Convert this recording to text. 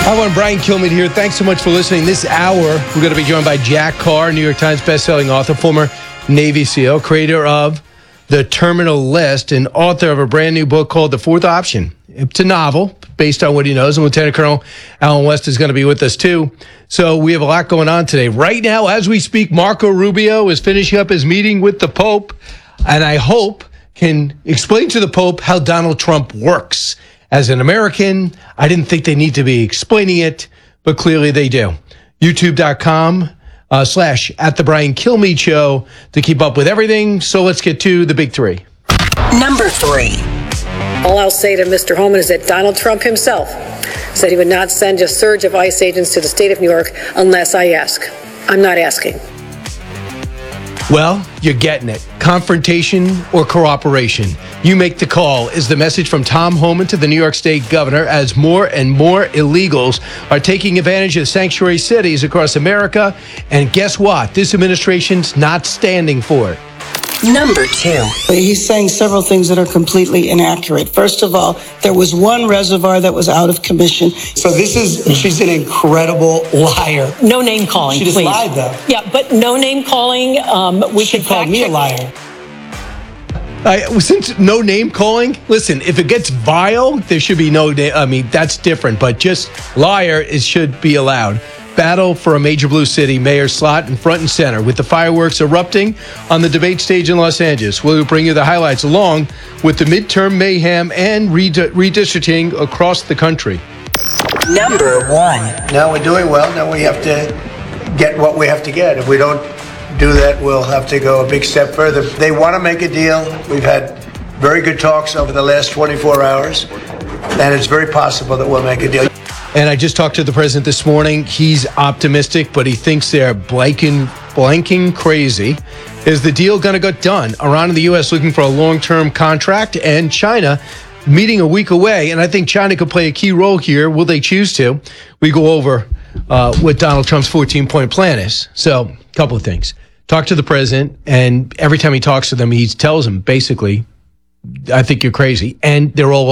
Hi, everyone. Brian Kilmeade here. Thanks so much for listening. This hour, we're going to be joined by Jack Carr, New York Times bestselling author, former Navy SEAL, creator of The Terminal List, and author of a brand new book called The Fourth Option. It's a novel based on what he knows, and Lieutenant Colonel Allen West is going to be with us, too. So we have a lot going on today. Right now, as we speak, Marco Rubio is finishing up his meeting with the Pope, and I hope can explain to the Pope how Donald Trump works. As an American, I didn't think they need to be explaining it, but clearly they do. YouTube.com/@TheBrianKilmeade to keep up with everything. So let's get to the big three. Number 3. All I'll say to Mr. Holman is that Donald Trump himself said he would not send a surge of ICE agents to the state of New York unless I ask. I'm not asking. Well, you're getting it. Confrontation or cooperation. You make the call is the message from Tom Homan to the New York State governor as more and more illegals are taking advantage of sanctuary cities across America. And guess what? This administration's not standing for it. Number 2. He's saying several things that are completely inaccurate. First of all, there was one reservoir that was out of commission. So she's an incredible liar. No name calling, She just please. lied, though. Yeah, but no name calling. She called me a liar. Since no name calling, listen, if it gets vile, there should be no name. I mean, that's different, but just liar, it should be allowed. Battle for a major blue city mayor slot in front and center with the fireworks erupting on the debate stage in Los Angeles. We'll bring you the highlights along with the midterm mayhem and redistricting across the country. Number 1. Now we're doing well. Now we have to get what we have to get. If we don't do that, we'll have to go a big step further. They want to make a deal. We've had very good talks over the last 24 hours, and it's very possible that we'll make a deal. And I just talked to the president this morning. He's optimistic, but he thinks they're blanking crazy. Is the deal going to get done? Iran and the U.S. looking for a long-term contract, and China meeting a week away. And I think China could play a key role here. Will they choose to? We go over what Donald Trump's 14-point plan is. So, a couple of things. Talk to the president, and every time he talks to them, he tells them, basically, I think you're crazy. And they're all